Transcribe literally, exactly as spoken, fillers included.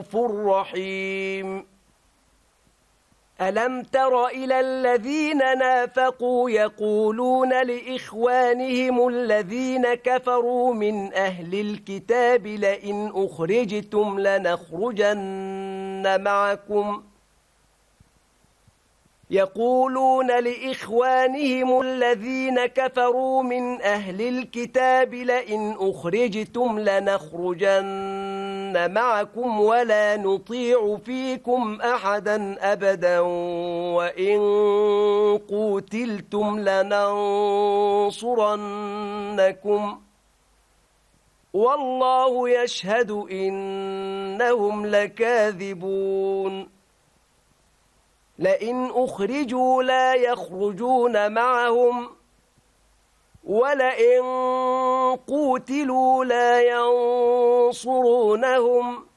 رحيم. ألم تر إلى الذين نافقوا يقولون لإخوانهم الذين كفروا من أهل الكتاب لئن أخرجتم لنخرجن معكم يقولون لإخوانهم الذين كفروا من أهل الكتاب لئن أخرجتم لنخرجن معكم ولا نطيع فيكم أحدا أبدا وإن قوتلتم لننصرنكم والله يشهد إنهم لكاذبون. لئن أخرجوا لا يخرجون معهم ولئن قوتلوا لا ينصرونهم